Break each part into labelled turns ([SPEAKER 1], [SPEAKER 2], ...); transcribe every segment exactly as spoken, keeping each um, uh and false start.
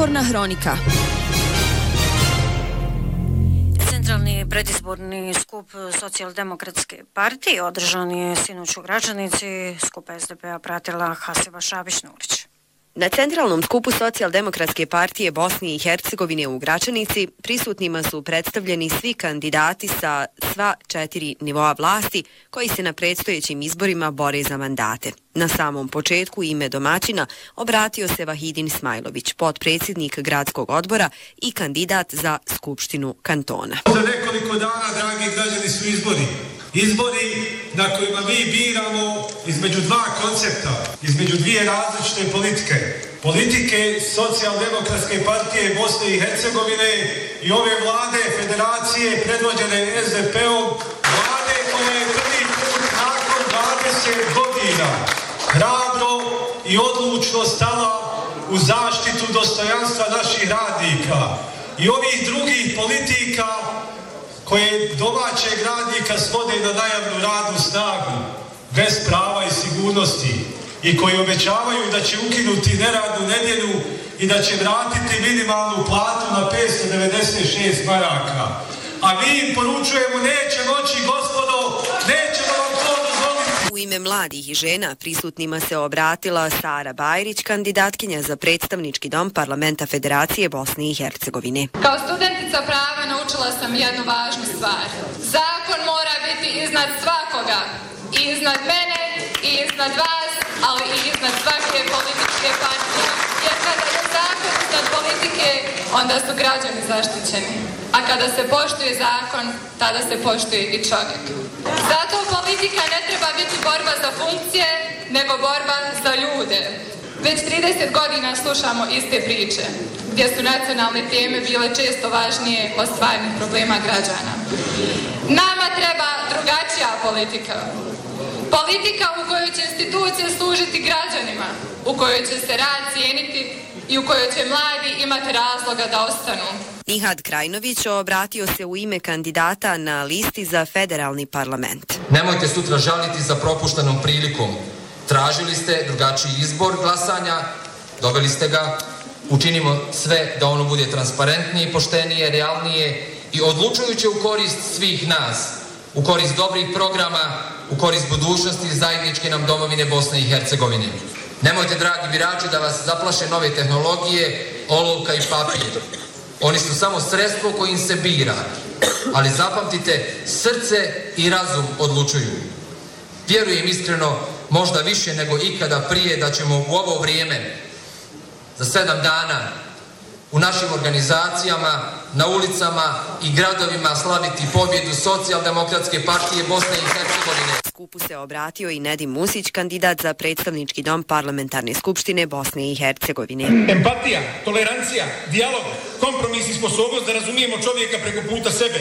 [SPEAKER 1] Izborna hronika.
[SPEAKER 2] Centralni predizborni skup Socijaldemokratske partije održan je sinoć u Gračanici. Skup S D P-a pratila Hasiba Šabić-Nurić.
[SPEAKER 3] Na centralnom skupu Socijaldemokratske partije Bosne i Hercegovine u Gračanici prisutnima su predstavljeni svi kandidati sa sva četiri nivoa vlasti koji se na predstojećim izborima bore za mandate. Na samom početku ime domaćina obratio se Vahidin Smajlović, potpredsjednik gradskog odbora i kandidat za Skupštinu kantona.
[SPEAKER 4] Za nekoliko dana, dragi građani, su izbori. Izbori na kojima mi biramo između dva koncepta, između dvije različite politike. Politike Socijaldemokratske partije Bosne i Hercegovine i ove vlade federacije predvođene S D P-om, vlade koja je prvi put nakon dvadeset godina hrabro i odlučno stala u zaštitu dostojanstva naših radnika i ovih drugih politika koje domaćeg radnika svode na najavnu radnu snagu, bez prava i sigurnosti, i koji obećavaju da će ukinuti neradnu nedjelju i da će vratiti minimalnu platu na petsto devedeset šest maraka. A mi im poručujemo, neće moći, gospodo, nećemo vam to dozvoliti.
[SPEAKER 3] U ime mladih i žena prisutnima se obratila Sara Bajrić, kandidatkinja za predstavnički dom Parlamenta Federacije Bosne i Hercegovine.
[SPEAKER 5] Kao studentica prava naučila sam jednu važnu stvar. Zakon mora biti iznad svakoga, i iznad mene, i iznad vas, ali i iznad svake političke partije. Jer kada je zakon iznad politike, onda su građani zaštićeni. A kada se poštuje zakon, tada se poštuje i čovjek. Zato politika ne treba biti borba za funkcije, nego borba za ljude. Već trideset godina slušamo iste priče, gdje su nacionalne teme bile često važnije od stvarnih problema građana. Nama treba drugačija politika. Politika u kojoj će institucije služiti građanima, u kojoj će se rad cijeniti i u kojoj će mladi imati razloga da ostanu.
[SPEAKER 3] Nihad Krajnović obratio se u ime kandidata na listi za federalni parlament.
[SPEAKER 6] Nemojte sutra žaliti za propuštenom prilikom. Tražili ste drugačiji izbor glasanja, dobili ste ga, učinimo sve da ono bude transparentnije, poštenije, realnije i odlučujuće u korist svih nas, u korist dobrih programa, u korist budućnosti zajedničke nam domovine Bosne i Hercegovine. Nemojte, dragi birači, da vas zaplaše nove tehnologije, olovka i papir. Oni su samo sredstvo kojim se bira, ali zapamtite, srce i razum odlučuju. Vjerujem iskreno, možda više nego ikada prije, da ćemo u ovo vrijeme, za sedam dana, u našim organizacijama, na ulicama i gradovima slaviti pobjedu Socijaldemokratske partije Bosne i Hercegovine.
[SPEAKER 3] Skupu se obratio i Nedim Musić, kandidat za predstavnički dom Parlamentarne skupštine Bosne i Hercegovine.
[SPEAKER 7] Empatija, tolerancija, dijalog, kompromis i sposobnost da razumijemo čovjeka preko puta sebe.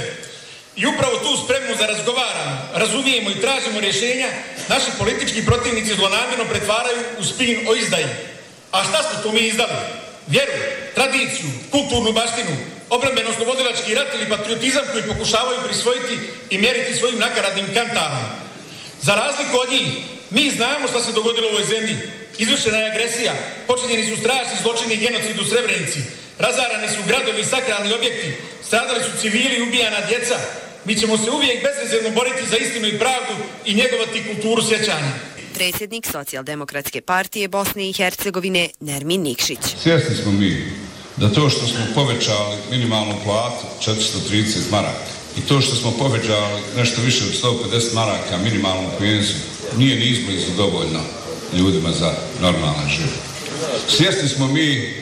[SPEAKER 7] I upravo tu spremnu da razgovaramo, razumijemo i tražimo rješenja, naši politički protivnici zlonamjerno pretvaraju u spin o izdaji. A šta smo to mi izdali? Vjeru, tradiciju, kulturnu baštinu, obrambeno-slobodilački rat ili patriotizam koji pokušavaju prisvojiti i mjeriti svojim nakaradnim kantarama. Za razliku od njih, mi znamo što se dogodilo u ovoj zemlji. Izvršena je agresija, počinjeni su strašni zločini i genocid u Srebrenici, razarani su gradovi i sakralni objekti, stradali su civili i ubijana djeca. Mi ćemo se uvijek bezrezervno boriti za istinu i pravdu i njegovati kulturu sjećanja.
[SPEAKER 3] Predsjednik Socijaldemokratske partije Bosne i Hercegovine Nermin Nikšić.
[SPEAKER 8] Svjesni smo mi da to što smo povećali minimalnu platu četiristo trideset maraka i to što smo povećali nešto više od sto pedeset maraka minimalnu penziju nije ni izblizu dovoljno ljudima za normalan život. Svjesni smo mi